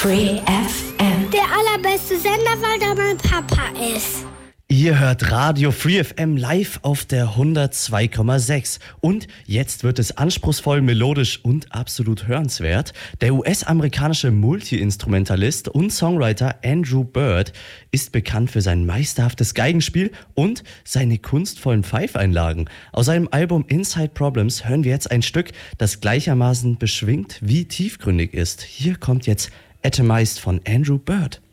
Free FM. Der allerbeste Sender, weil da mein Papa ist. Ihr hört Radio Free FM live auf der 102,6. Und jetzt wird es anspruchsvoll, melodisch und absolut hörenswert. Der US-amerikanische Multi-Instrumentalist und Songwriter Andrew Bird ist bekannt für sein meisterhaftes Geigenspiel und seine kunstvollen Pfeifeinlagen. Aus seinem Album Inside Problems hören wir jetzt ein Stück, das gleichermaßen beschwingt wie tiefgründig ist. Hier kommt jetzt Atomized von Andrew Bird.